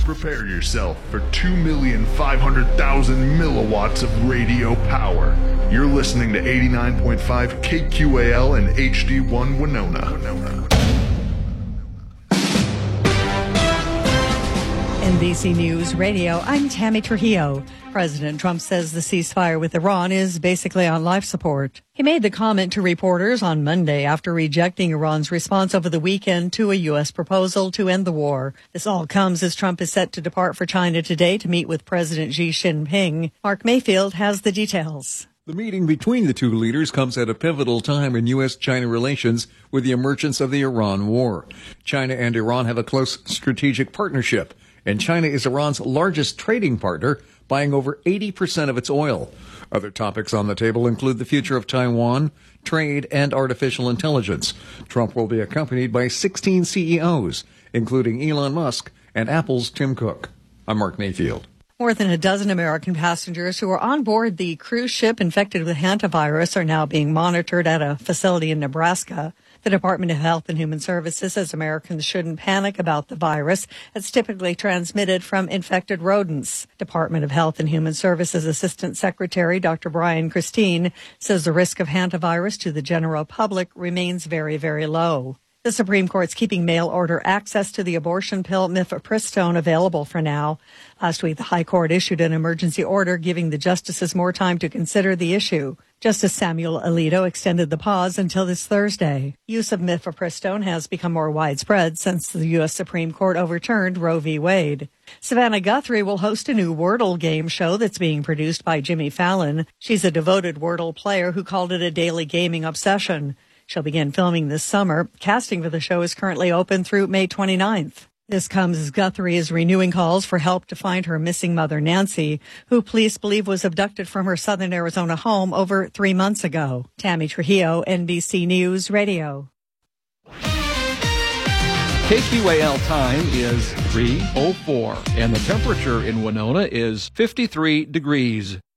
Prepare yourself for 2,500,000 milliwatts of radio power. You're listening to 89.5 KQAL and HD1 Winona. NBC News Radio, I'm Tammy Trujillo. President Trump says the ceasefire with Iran is basically on life support. He made the comment to reporters on Monday after rejecting Iran's response over the weekend to a U.S. proposal to end the war. This all comes as Trump is set to depart for China today to meet with President Xi Jinping. Mark Mayfield has the details. The meeting between the two leaders comes at a pivotal time in U.S.-China relations with the emergence of the Iran war. China and Iran have a close strategic partnership, and China is Iran's largest trading partner, buying over 80% of its oil. Other topics on the table include the future of Taiwan, trade, and artificial intelligence. Trump will be accompanied by 16 CEOs, including Elon Musk and Apple's Tim Cook. I'm Mark Mayfield. More than a dozen American passengers who were on board the cruise ship infected with hantavirus are now being monitored at a facility in Nebraska. The Department of Health and Human Services says Americans shouldn't panic about the virus. It's typically transmitted from infected rodents. Department of Health and Human Services Assistant Secretary Dr. Brian Christine says the risk of hantavirus to the general public remains very, very low. The Supreme Court's keeping mail-order access to the abortion pill mifepristone available for now. Last week, the High Court issued an emergency order giving the justices more time to consider the issue. Justice Samuel Alito extended the pause until this Thursday. Use of mifepristone has become more widespread since the U.S. Supreme Court overturned Roe v. Wade. Savannah Guthrie will host a new Wordle game show that's being produced by Jimmy Fallon. She's a devoted Wordle player who called it a daily gaming obsession. She'll begin filming this summer. Casting for the show is currently open through May 29th. This comes as Guthrie is renewing calls for help to find her missing mother, Nancy, who police believe was abducted from her southern Arizona home over 3 months ago. Tammy Trujillo, NBC News Radio. KQAL time is 3:04, and the temperature in Winona is 53 degrees.